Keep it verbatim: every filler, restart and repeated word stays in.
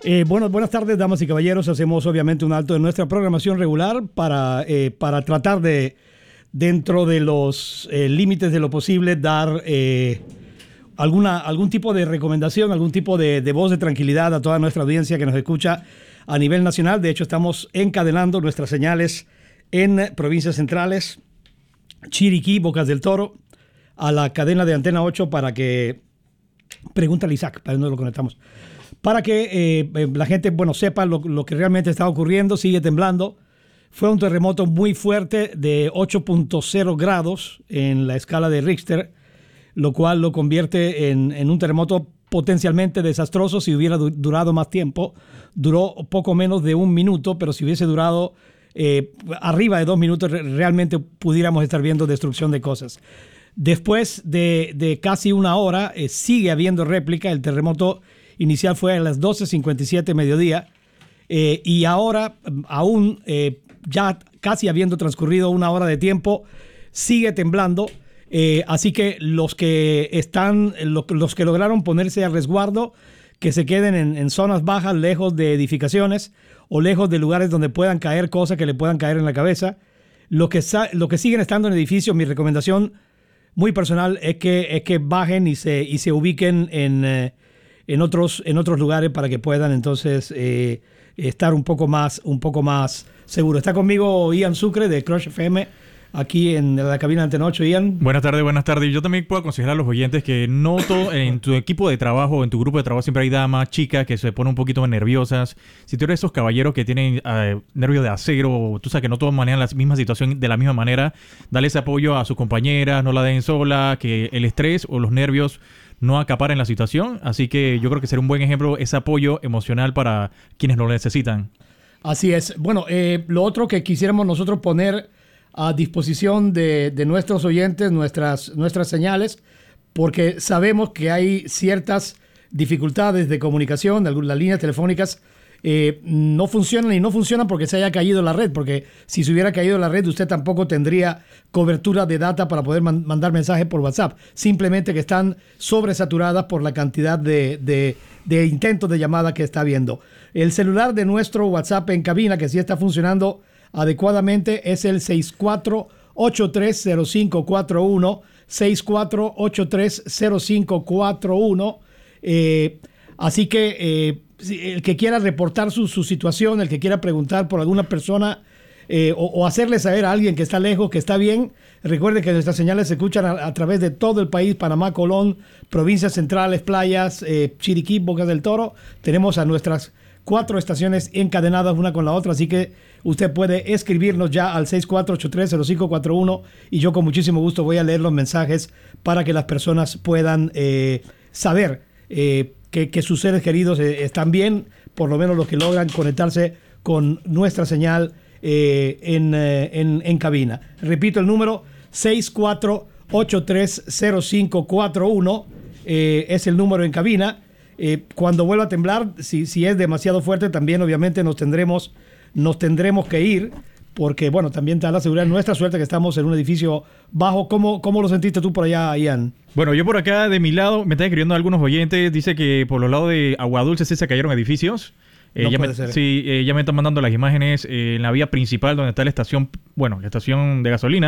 Eh, bueno, buenas tardes, damas y caballeros. Hacemos obviamente un alto en nuestra programación regular para, eh, para tratar de, dentro de los eh, límites de lo posible, dar eh, alguna, algún tipo de recomendación, algún tipo de, de voz de tranquilidad a toda nuestra audiencia que nos escucha a nivel nacional. De hecho, estamos encadenando nuestras señales en provincias centrales, Chiriquí, Bocas del Toro, a la cadena de Antena ocho para que... Pregúntale a Isaac, para no lo conectamos. Para que eh, la gente, bueno, sepa lo, lo que realmente está ocurriendo. Sigue temblando. Fue un terremoto muy fuerte de ocho punto cero grados en la escala de Richter, lo cual lo convierte en, en un terremoto potencialmente desastroso si hubiera du- durado más tiempo. Duró poco menos de un minuto, pero si hubiese durado eh, arriba de dos minutos, re- realmente pudiéramos estar viendo destrucción de cosas. Después de, de casi una hora, eh, sigue habiendo réplica. El terremoto inicial fue a las doce cincuenta y siete mediodía eh, y ahora, aún eh, ya casi habiendo transcurrido una hora de tiempo, sigue temblando. Eh, así que los que están, lo, los que lograron ponerse a resguardo, que se queden en, en zonas bajas, lejos de edificaciones o lejos de lugares donde puedan caer cosas que le puedan caer en la cabeza. Los que, sa- los que siguen estando en edificios, mi recomendación muy personal es que, es que bajen y se, y se ubiquen en, eh, en, otros, en otros lugares para que puedan entonces eh, estar un poco más, un poco más seguros. Está conmigo Ian Sucre de Crush F M, aquí en la cabina de Antena ocho. Ian. Buenas tardes, buenas tardes. Yo también puedo aconsejar a los oyentes que noto en tu equipo de trabajo, en tu grupo de trabajo, siempre hay damas, chicas que se ponen un poquito nerviosas. Si tú eres esos caballeros que tienen uh, nervios de acero, tú sabes que no todos manejan la misma situación de la misma manera, dale ese apoyo a sus compañeras, no la dejen sola, que el estrés o los nervios no acaparen la situación. Así que yo creo que será un buen ejemplo ese apoyo emocional para quienes lo necesitan. Así es. Bueno, eh, lo otro que quisiéramos nosotros poner a disposición de, de nuestros oyentes, nuestras, nuestras señales, porque sabemos que hay ciertas dificultades de comunicación, las líneas telefónicas eh, no funcionan y no funcionan porque se haya caído la red, porque si se hubiera caído la red usted tampoco tendría cobertura de data para poder man- mandar mensajes por WhatsApp, simplemente que están sobresaturadas por la cantidad de, de, de intentos de llamada que está habiendo. El celular de nuestro WhatsApp en cabina, que sí está funcionando adecuadamente, es el seis cuatro ocho tres cero cinco cuatro uno, seis cuatro ocho tres cero cinco cuatro uno. Eh, así que eh, el que quiera reportar su, su situación, el que quiera preguntar por alguna persona eh, o, o hacerle saber a alguien que está lejos, que está bien, recuerde que nuestras señales se escuchan a, a través de todo el país: Panamá, Colón, provincias centrales, playas, eh, Chiriquí, Bocas del Toro. Tenemos a nuestras cuatro estaciones encadenadas una con la otra, así que usted puede escribirnos ya al seis cuatro ocho tres cero cinco cuatro uno y yo con muchísimo gusto voy a leer los mensajes para que las personas puedan eh, saber eh, que, que sus seres queridos eh, están bien, por lo menos los que logran conectarse con nuestra señal eh, en, eh, en, en cabina. Repito el número, seis cuatro ocho tres cero cinco cuatro uno eh, es el número en cabina. Eh, cuando vuelva a temblar, si, si es demasiado fuerte, también obviamente nos tendremos, nos tendremos que ir, porque bueno, también está la seguridad. Nuestra suerte que estamos en un edificio bajo. ¿Cómo, cómo lo sentiste tú por allá, Ian? Bueno, yo por acá de mi lado me están escribiendo algunos oyentes. Dice que por los lados de Aguadulce sí se cayeron edificios. Eh, No ya puede me, ser. Sí, eh, ya me están mandando las imágenes eh, en la vía principal donde está la estación, bueno, la estación de gasolina.